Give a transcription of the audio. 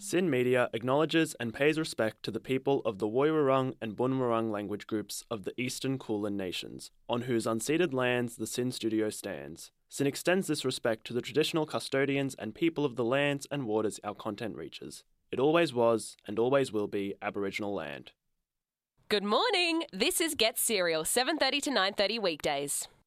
SYN Media acknowledges and pays respect to the people of the Woiwurrung and Bunurong language groups of the Eastern Kulin Nations, on whose unceded lands the SYN studio stands. SYN extends this respect to the traditional custodians and people of the lands and waters our content reaches. It always was and always will be Aboriginal land. Good morning. This is Get Serial, 7:30 to 9:30 weekdays.